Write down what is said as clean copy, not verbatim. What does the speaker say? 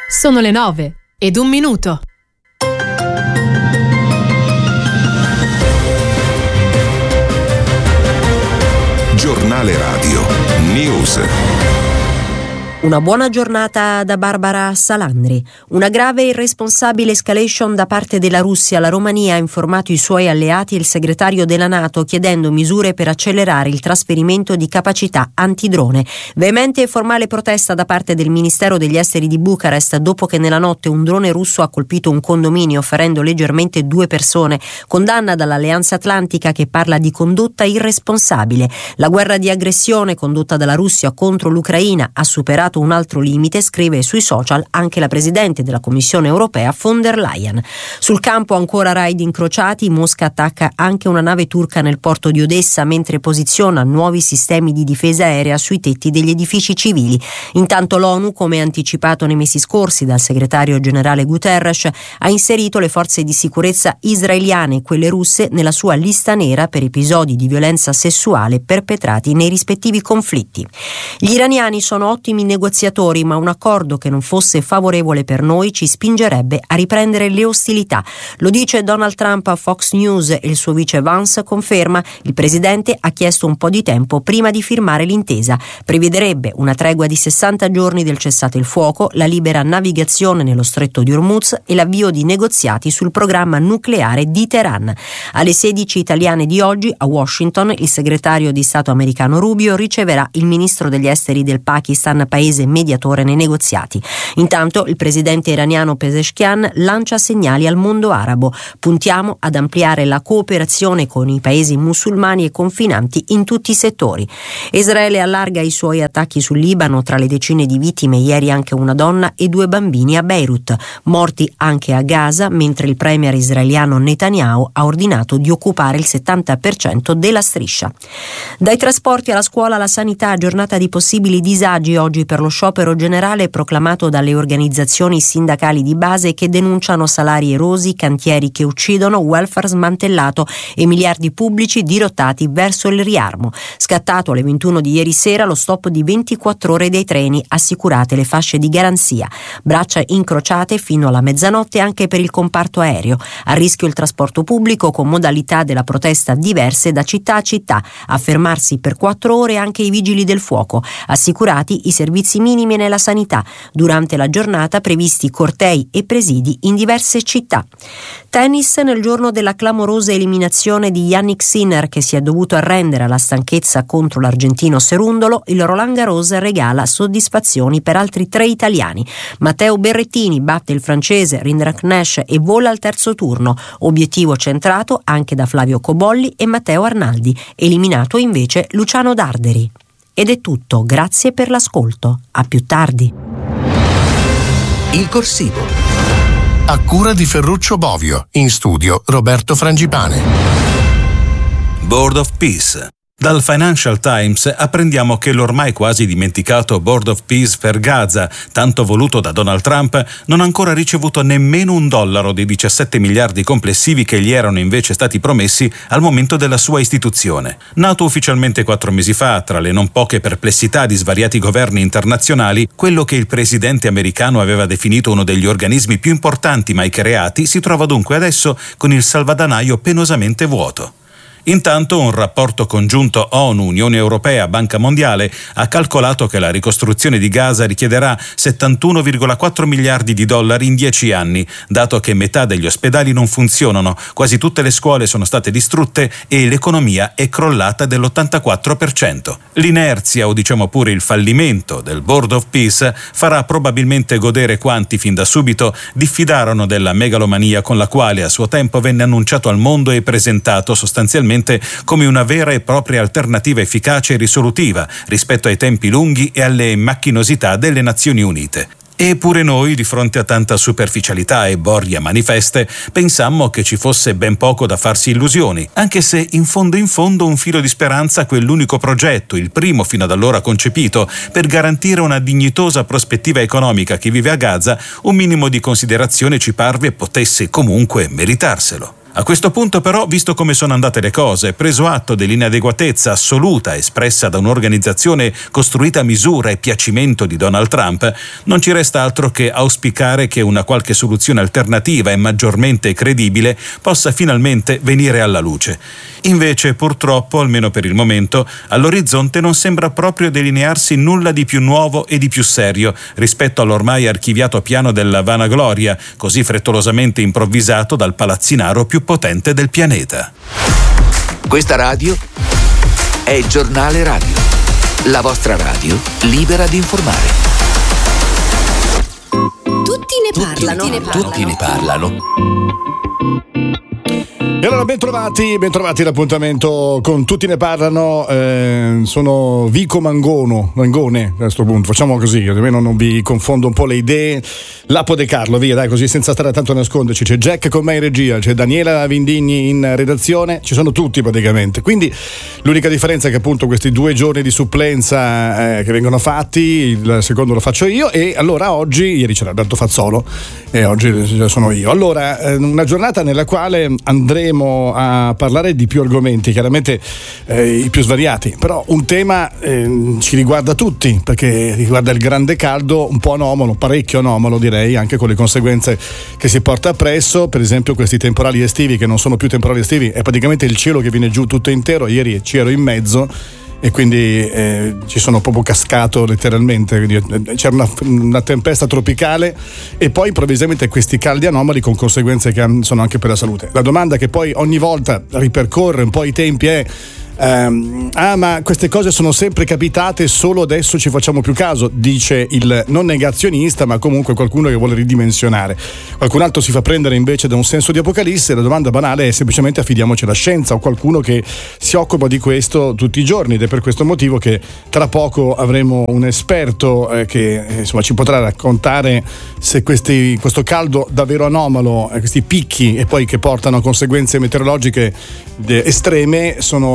Sono le 9:01. Giornale Radio News. Una buona giornata da Barbara Salandri. Una grave e irresponsabile escalation da parte della Russia. La Romania ha informato i suoi alleati e il segretario della NATO chiedendo misure per accelerare il trasferimento di capacità antidrone. Veemente e formale protesta da parte del Ministero degli Esteri di Bucarest dopo che nella notte un drone russo ha colpito un condominio ferendo leggermente 2 persone. Condanna dall'Alleanza Atlantica che parla di condotta irresponsabile. La guerra di aggressione condotta dalla Russia contro l'Ucraina ha superato un altro limite, scrive sui social anche la Presidente della Commissione Europea von der Leyen. Sul campo ancora raid incrociati, Mosca attacca anche una nave turca nel porto di Odessa mentre posiziona nuovi sistemi di difesa aerea sui tetti degli edifici civili. Intanto l'ONU, come anticipato nei mesi scorsi dal segretario generale Guterres, ha inserito le forze di sicurezza israeliane e quelle russe nella sua lista nera per episodi di violenza sessuale perpetrati nei rispettivi conflitti. Gli iraniani sono ottimi negoziatori, ma un accordo che non fosse favorevole per noi ci spingerebbe a riprendere le ostilità. Lo dice Donald Trump a Fox News e il suo vice Vance conferma: il presidente ha chiesto un po' di tempo prima di firmare l'intesa. Prevederebbe una tregua di 60 giorni del cessate il fuoco, la libera navigazione nello stretto di Hormuz e l'avvio di negoziati sul programma nucleare di Teheran. Alle 16 italiane di oggi a Washington il segretario di Stato americano Rubio riceverà il ministro degli esteri del Pakistan, paese mediatore nei negoziati. Intanto il presidente iraniano Pezeshkian lancia segnali al mondo arabo: puntiamo ad ampliare la cooperazione con i paesi musulmani e confinanti in tutti i settori. Israele allarga i suoi attacchi sul Libano, tra le decine di vittime ieri anche una donna e 2 bambini a Beirut, morti anche a Gaza, mentre il premier israeliano Netanyahu ha ordinato di occupare il 70% della striscia. Dai trasporti alla scuola alla sanità, giornata di possibili disagi oggi per lo sciopero generale proclamato dalle organizzazioni sindacali di base che denunciano salari erosi, cantieri che uccidono, welfare smantellato e miliardi pubblici dirottati verso il riarmo. Scattato alle 21 di ieri sera lo stop di 24 ore dei treni, assicurate le fasce di garanzia. Braccia incrociate fino alla mezzanotte anche per il comparto aereo. A rischio il trasporto pubblico con modalità della protesta diverse da città a città. A fermarsi per 4 ore anche i vigili del fuoco. Assicurati i servizi minimi nella sanità. Durante la giornata previsti cortei e presidi in diverse città. Tennis nel giorno della clamorosa eliminazione di Jannik Sinner, che si è dovuto arrendere alla stanchezza contro l'argentino Cerundolo. Il Roland Garros regala soddisfazioni per altri 3 italiani. Matteo Berrettini batte il francese Rindrack Nash e vola al terzo turno. Obiettivo centrato anche da Flavio Cobolli e Matteo Arnaldi. Eliminato invece Luciano Darderi. Ed è tutto, grazie per l'ascolto. A più tardi. Il corsivo. A cura di Ferruccio Bovio. In studio Roberto Frangipane. Board of Peace. Dal Financial Times apprendiamo che l'ormai quasi dimenticato Board of Peace per Gaza, tanto voluto da Donald Trump, non ha ancora ricevuto nemmeno $1 dei 17 miliardi complessivi che gli erano invece stati promessi al momento della sua istituzione. Nato ufficialmente 4 mesi fa, tra le non poche perplessità di svariati governi internazionali, quello che il presidente americano aveva definito uno degli organismi più importanti mai creati si trova dunque adesso con il salvadanaio penosamente vuoto. Intanto un rapporto congiunto ONU, Unione Europea, Banca Mondiale ha calcolato che la ricostruzione di Gaza richiederà $71,4 miliardi in 10 anni, dato che metà degli ospedali non funzionano, quasi tutte le scuole sono state distrutte e l'economia è crollata dell'84%. L'inerzia, o diciamo pure il fallimento del Board of Peace farà probabilmente godere quanti fin da subito diffidarono della megalomania con la quale a suo tempo venne annunciato al mondo e presentato sostanzialmente come una vera e propria alternativa efficace e risolutiva rispetto ai tempi lunghi e alle macchinosità delle Nazioni Unite. Eppure noi, di fronte a tanta superficialità e boria manifeste, pensammo che ci fosse ben poco da farsi illusioni, anche se in fondo un filo di speranza quell'unico progetto, il primo fino ad allora concepito, per garantire una dignitosa prospettiva economica a chi vive a Gaza, un minimo di considerazione ci parve potesse comunque meritarselo. A questo punto però, visto come sono andate le cose, preso atto dell'inadeguatezza assoluta espressa da un'organizzazione costruita a misura e piacimento di Donald Trump, non ci resta altro che auspicare che una qualche soluzione alternativa e maggiormente credibile possa finalmente venire alla luce. Invece, purtroppo, almeno per il momento, all'orizzonte non sembra proprio delinearsi nulla di più nuovo e di più serio rispetto all'ormai archiviato piano della vanagloria, così frettolosamente improvvisato dal palazzinaro più potente del pianeta. Questa radio è il Giornale Radio, la vostra radio libera di informare. Tutti ne parlano. E allora bentrovati all'appuntamento con Tutti ne parlano. Sono Vico Mangone a questo punto, facciamo così, almeno non vi confondo un po' le idee. Lapo De Carlo, via, dai, così senza stare tanto a nasconderci. C'è Jack con me in regia, c'è Daniela Vindigni in redazione, ci sono tutti praticamente. Quindi l'unica differenza è che appunto questi 2 giorni di supplenza che vengono fatti, il secondo lo faccio io, e allora oggi, ieri c'era Alberto Fazzolo e oggi sono io. Allora, una giornata nella quale andremo a parlare di più argomenti, chiaramente i più svariati, però un tema ci riguarda tutti, perché riguarda il grande caldo, un po' anomalo, parecchio anomalo direi, anche con le conseguenze che si porta appresso. Per esempio questi temporali estivi, che non sono più temporali estivi, è praticamente il cielo che viene giù tutto intero. Ieri ci ero in mezzo e quindi ci sono proprio cascato letteralmente, c'era una tempesta tropicale e poi improvvisamente questi caldi anomali con conseguenze che sono anche per la salute. La domanda che poi ogni volta ripercorre un po' i tempi è ma queste cose sono sempre capitate, solo adesso ci facciamo più caso, dice il non negazionista, ma comunque qualcuno che vuole ridimensionare. Qualcun altro si fa prendere invece da un senso di apocalisse. La domanda banale è semplicemente: affidiamoci alla scienza o qualcuno che si occupa di questo tutti i giorni, ed è per questo motivo che tra poco avremo un esperto che insomma ci potrà raccontare se questo caldo davvero anomalo, questi picchi e poi che portano a conseguenze meteorologiche estreme sono